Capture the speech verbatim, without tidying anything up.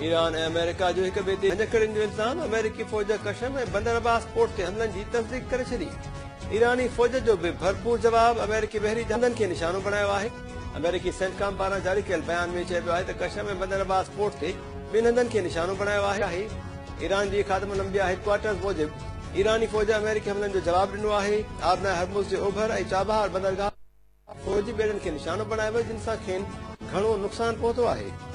Iran ऐं America जो हिक ॿिए ते हंजकड़ियुनि जो इल्ज़ाम। अमेरिकी फ़ौज कशम ऐं बंदर अब्बास पोर्ट ते हमलनि जी तस्दीक करे छॾी। ईरानी फ़ौज जो बि भरपूर जवाब। अमेरिकी बहरी जहाज़नि खे निशानो बणायो आहे। अमेरिकी सेंटकॉम पारां जारी कयल बयान में चयो वियो आहे त कशम ऐं बंदर अब्बास पोर्ट ते ॿिनि हंधनि खे निशानो बणायो आहे। ईरान जी ख़ातमुल अंबिया हेडक्वार्टर्स मूजिबि ईरानी फ़ौज अमेरिकी हमलनि जो जवाब ॾिनो आहे। आबना हरमुज़ जे ओभर ऐं चाबहार बंदरगाह फ़ौजी ॿेड़ियुनि खे निशानो बणायो वियो, जिन सां खेनि घणो नुक़सानु पहुतो आहे।